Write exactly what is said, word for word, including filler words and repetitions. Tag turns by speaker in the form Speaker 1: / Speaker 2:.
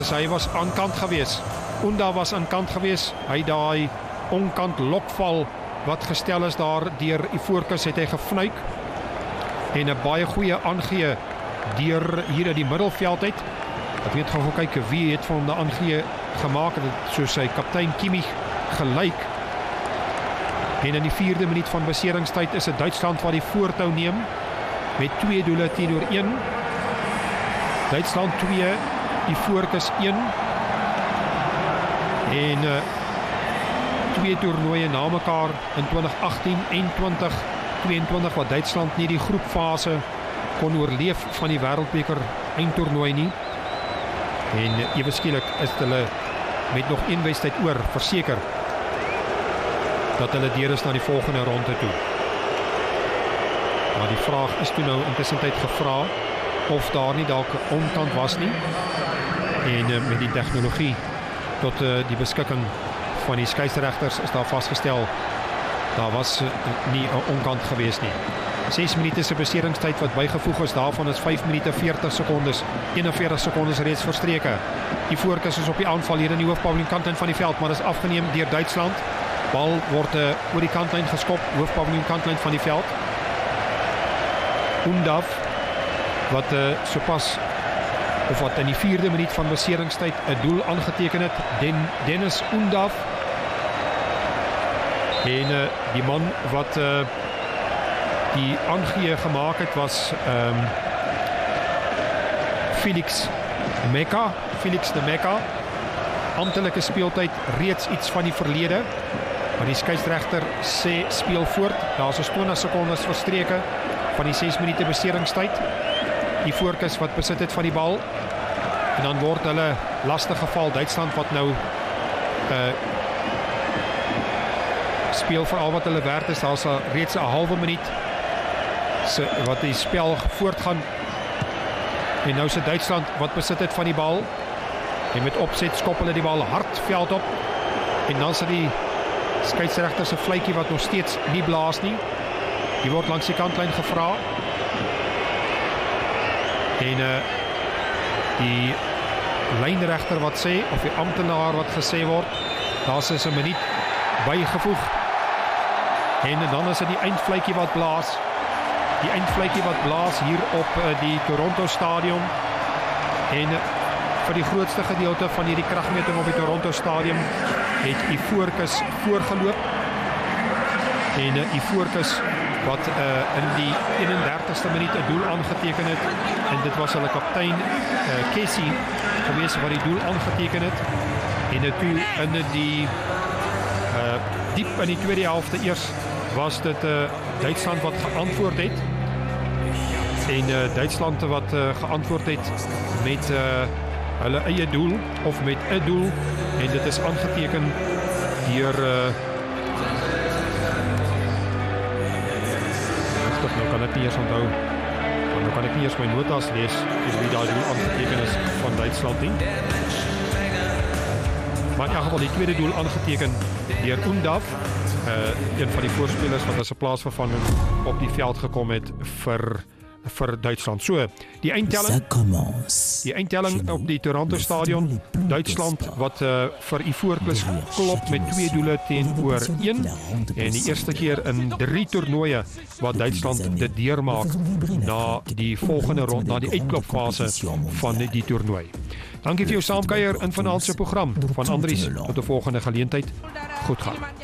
Speaker 1: Hy was aan kant gewees. Unda was aan kant gewees. Hy daai onkant lokval wat gestel is daar deur Ivoorkus het hy gefnuik. En 'n baie goeie aangee deur hier in die middelveld uit. Ek weet gaan kyk wie het van hom die aangee gemaak het, soos sy kaptein Kimmich gelyk. En in die vierde minuut van beseringstyd is dit Duitsland wat die voortou neem met twee doele teenoor een. Duitsland twee, Ivoorkus een. En uh, twee toernooie na mekaar in twintig agttien en twintig tweeëntwintig wat Duitsland nie die groepfase kon oorleef van die wêreldbeker eindtoernooi nie. En uh, ewe skielik is hulle met nog een wedstryd oor verseker dat hulle deur is na die volgende ronde toe. Maar die vraag is toe nou intussen tyd gevra of daar nie dalk 'n onkant was nie. En uh, met die tegnologie tot uh, die beskikking van die skeieregters is daar vasgestel daar was uh, nie 'n onkant gewees nie. ses minute se beseringstyd wat bygevoeg is, daarvan is vyf minute veertig sekondes, eenenveertig sekondes reeds verstreke. Die Ivoorkus is op die aanval hier in die hoofpaviljoen kantlyn van die veld, maar is afgeneem deur Duitsland. Bal word uh, oor die kantlyn geskop, hoofpaviljoen kantlyn van die veld. Undaf wat uh, sopas of wat in die vierde minuut van beseringstyd 'n doel aangeteken het, Den, Dennis Undaf. En uh, die man wat uh, die aangee gemaak het was um, Felix Meka, Felix de Meka. Amptelike speeltyd reeds iets van die verlede, maar die skeieregter sê speel voort. Daar is twintig sekondes verstreke van die ses minute beseringstyd. Die Ivoorkus wat besit het van die bal. En dan word hulle lastig geval. Duitsland wat nou uh, speel vir al wat hulle werd is. Daar is reeds 'n halwe minuut se, wat die spel voortgaan. En nou sit Duitsland wat besit het van die bal. En met opset skop hulle die bal hard veld op. En dan sit die skeieregter se fluitjie wat nog steeds nie blaas nie. Die word langs die kantlyn gevra. En uh, die lynregter wat sê, of die amptenaar wat gesê word, daar is 'n minuut bygevoeg. En dan is dit die eindfluitjie wat blaas. Die eindfluitjie wat blaas hier op uh, die Toronto stadion. En uh, vir die grootste gedeelte van hierdie kragmeting op die Toronto stadion het Ivoorkus voorgeloop. En uh, Ivoorkus wat uh, in die eenendertigste minuut 'n doel aangeteken het. En dit was hulle kaptein uh, Kessie gewees wat die doel aangeteken het. En uh, toe in die uh, diep in die tweede helfte eers was dit uh, Duitsland wat geantwoord het. En uh, Duitsland wat uh, geantwoord het met uh, hulle eie doel of met 'n doel. En dit is aangeteken deur uh, nou kan ek nie eens onthou. Nou kan ek nie eens my notas lees dis wie daar doel aangeteken is van Duitsland nie. Maar in elk geval die tweede doel aangeteken deur Undaf, uh, een van die voorspelers wat as 'n plaasvervanging op die veld gekom het vir vir Duitsland. So, die eindtelling die eindtelling op die Toronto stadion, Duitsland wat uh, vir Ivoorkus klop met twee doele teenoor een, en die eerste keer in drie toernooie wat Duitsland dit deurmaak na die volgende rond, na die uitklopfase van die toernooi. Dankie vir jou saamkuier in vanaand se program van Andries. Tot 'n volgende geleentheid. Goed gaan.